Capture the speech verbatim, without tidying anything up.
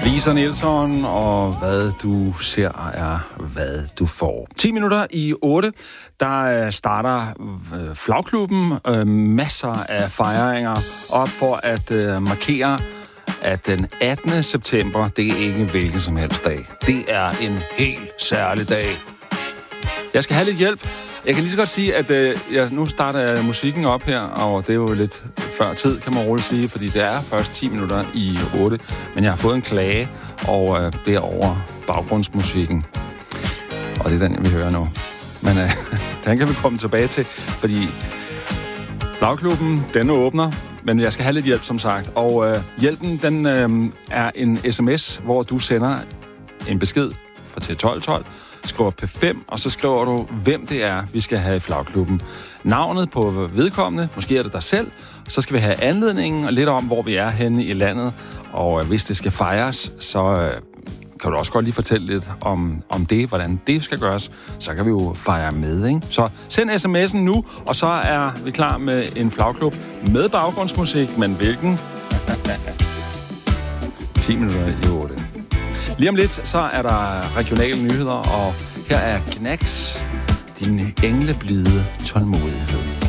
Lisa Nielsen, og hvad du ser er, hvad du får. ti minutter i otte, der starter Flagklubben. Masser af fejringer op for at markere, at den attende september, det er ikke hvilken som helst dag. Det er en helt særlig dag. Jeg skal have lidt hjælp. Jeg kan lige så godt sige, at øh, jeg, nu starter musikken op her, og det er jo lidt før tid, kan man roligt sige, fordi det er først ti minutter i otte, men jeg har fået en klage, og øh, det er over baggrundsmusikken. Og det er den, vi hører nu. Men øh, den kan vi komme tilbage til, fordi Flagklubben, den åbner, men jeg skal have lidt hjælp, som sagt. Og øh, hjælpen, den øh, er en sms, hvor du sender en besked fra til tolv tolv, skriver P fem, og så skriver du, hvem det er, vi skal have i Flagklubben. Navnet på vedkommende, måske er det dig selv, så skal vi have anledningen og lidt om, hvor vi er henne i landet. Og øh, hvis det skal fejres, så øh, kan du også godt lige fortælle lidt om, om det, hvordan det skal gøres. Så kan vi jo fejre med, ikke? Så send sms'en nu, og så er vi klar med en Flagklub med baggrundsmusik, men hvilken? ti minutter i otte. Lige om lidt, så er der regionale nyheder, og her er Knacks, din engleblide tålmodighed.